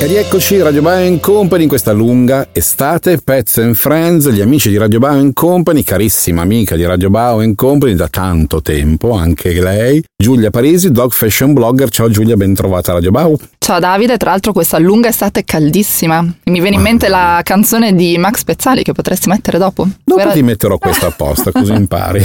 E rieccoci, Radio Bao & Company in questa lunga estate, Pets and Friends, gli amici di Radio Bao & Company, carissima amica di Radio Bao & Company da tanto tempo, anche lei, Giulia Parisi, dog fashion blogger. Ciao Giulia, ben trovata a Radio Bao. Ciao Davide, tra l'altro questa lunga estate è caldissima. Mi viene in mente la canzone di Max Pezzali che potresti mettere dopo. Ti metterò questa apposta, così impari.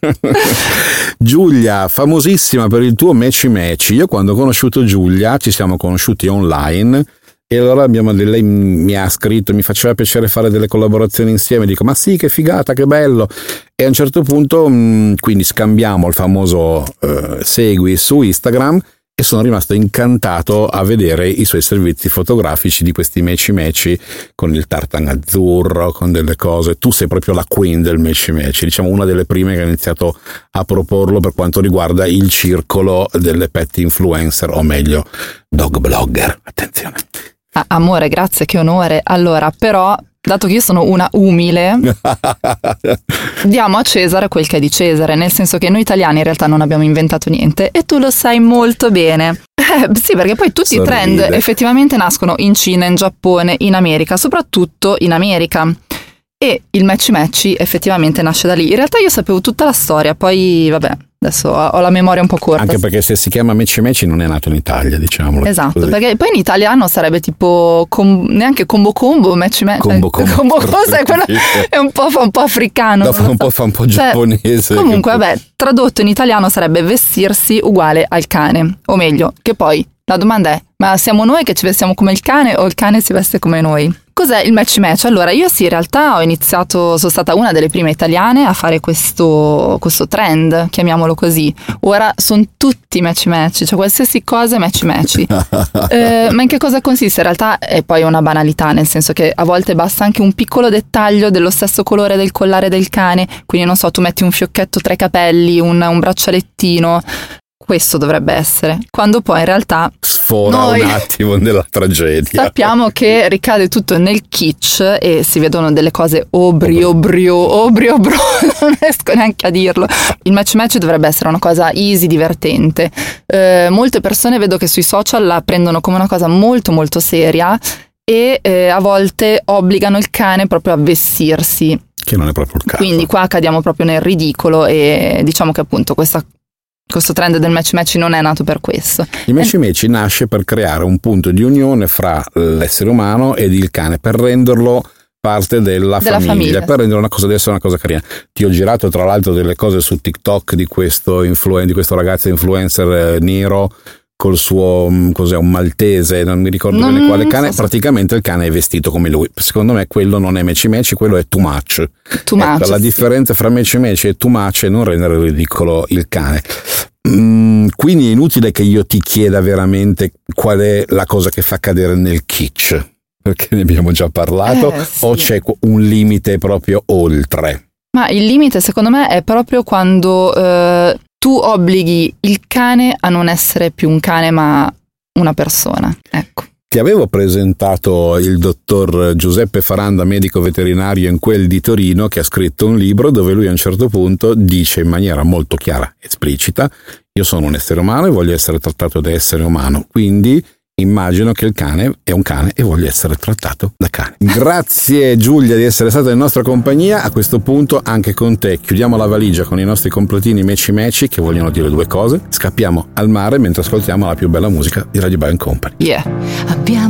Giulia, famosissima per il tuo Matchy Matchy. Io quando ho conosciuto Giulia, ci siamo conosciuti online, e allora lei mi ha scritto, mi faceva piacere fare delle collaborazioni insieme, dico ma sì, che figata, che bello. E a un certo punto quindi scambiamo il famoso segui su Instagram, e sono rimasto incantato a vedere i suoi servizi fotografici di questi Matchy Matchy con il tartan azzurro, con delle cose. Tu sei proprio la queen del Matchy Matchy, diciamo una delle prime che ha iniziato a proporlo per quanto riguarda il circolo delle pet influencer, o meglio dog blogger, attenzione. Amore, grazie, che onore. Allora, però, dato che io sono una umile, diamo a Cesare quel che è di Cesare, nel senso che noi italiani in realtà non abbiamo inventato niente, e tu lo sai molto bene. Sì, perché poi tutti i trend effettivamente nascono in Cina, in Giappone, in America, soprattutto in America. E il Matchy Matchy effettivamente nasce da lì. In realtà io sapevo tutta la storia, poi vabbè, adesso ho la memoria un po' corta. Anche perché se si chiama Matchy Matchy non è nato in Italia, diciamolo. Esatto, così. Perché poi in italiano sarebbe tipo neanche combo, Matchy Matchy. Combo, sai, quello è fa un po' africano. Fa un po' giapponese. Comunque, vabbè, tradotto in italiano sarebbe vestirsi uguale al cane. O meglio, che poi la domanda è: ma siamo noi che ci vestiamo come il cane o il cane si veste come noi? Cos'è il Matchy Matchy? Allora, io sì, in realtà sono stata una delle prime italiane a fare questo trend, chiamiamolo così. Ora sono tutti Matchy Matchy, cioè qualsiasi cosa è Matchy Matchy. Ma in che cosa consiste? In realtà è poi una banalità, nel senso che a volte basta anche un piccolo dettaglio dello stesso colore del collare del cane, quindi non so, tu metti un fiocchetto tra i capelli, un braccialettino. Questo dovrebbe essere, quando poi in realtà sfora un attimo nella tragedia. Sappiamo che ricade tutto nel kitsch e si vedono delle cose obrio, non riesco neanche a dirlo. Il Matchy Matchy dovrebbe essere una cosa easy, divertente. Molte persone vedo che sui social la prendono come una cosa molto molto seria e a volte obbligano il cane proprio a vestirsi. Che non è proprio il caso. Quindi qua cadiamo proprio nel ridicolo e diciamo che appunto questo trend del Matchy Matchy non è nato per questo. Il Matchy Matchy nasce per creare un punto di unione fra l'essere umano ed il cane, per renderlo parte della famiglia, per rendere deve essere una cosa carina. Ti ho girato tra l'altro delle cose su TikTok di questo ragazzo influencer nero col suo, cos'è, un maltese, non mi ricordo bene quale cane, praticamente il cane è vestito come lui. Secondo me quello non è Matchy Matchy, quello è too much. La differenza fra Matchy Matchy e too much è non rendere ridicolo il cane. Quindi è inutile che io ti chieda veramente qual è la cosa che fa cadere nel kitsch, perché ne abbiamo già parlato, sì. O c'è un limite proprio oltre? Ma il limite secondo me è proprio quando tu obblighi il cane a non essere più un cane ma una persona, ecco. Ti avevo presentato il dottor Giuseppe Faranda, medico veterinario in quel di Torino, che ha scritto un libro dove lui a un certo punto dice in maniera molto chiara e esplicita: io sono un essere umano e voglio essere trattato da essere umano, quindi immagino che il cane è un cane e voglio essere trattato da cane. Grazie Giulia di essere stata in nostra compagnia. A questo punto anche con te chiudiamo la valigia con i nostri completini Matchy Matchy, che vogliono dire due cose: scappiamo al mare mentre ascoltiamo la più bella musica di Radio Bao & Company. Yeah.